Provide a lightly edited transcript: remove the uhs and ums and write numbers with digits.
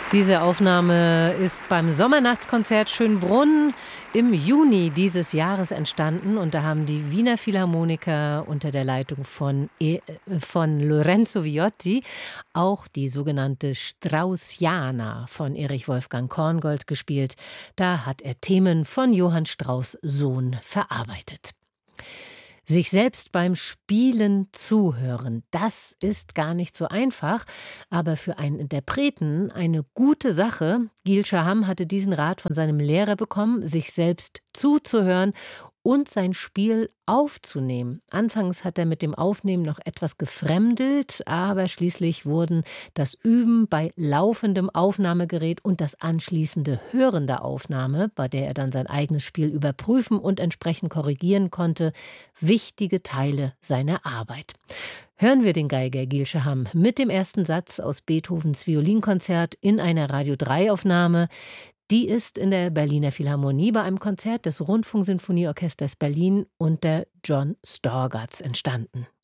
Diese Aufnahme ist beim Sommernachtskonzert Schönbrunn im Juni dieses Jahres entstanden und da haben die Wiener Philharmoniker unter der Leitung von Lorenzo Viotti auch die sogenannte Straussiana von Erich Wolfgang Korngold gespielt. Da hat er Themen von Johann Strauss' Sohn verarbeitet. Sich selbst beim Spielen zuhören, das ist gar nicht so einfach, aber für einen Interpreten eine gute Sache. Gil Shaham hatte diesen Rat von seinem Lehrer bekommen, sich selbst zuzuhören und sein Spiel aufzunehmen. Anfangs hat er mit dem Aufnehmen noch etwas gefremdelt, aber schließlich wurden das Üben bei laufendem Aufnahmegerät und das anschließende Hören der Aufnahme, bei der er dann sein eigenes Spiel überprüfen und entsprechend korrigieren konnte, wichtige Teile seiner Arbeit. Hören wir den Geiger Gil Shaham mit dem ersten Satz aus Beethovens Violinkonzert in einer Radio-3-Aufnahme. Die ist in der Berliner Philharmonie bei einem Konzert des Rundfunksinfonieorchesters Berlin unter John Storgats entstanden.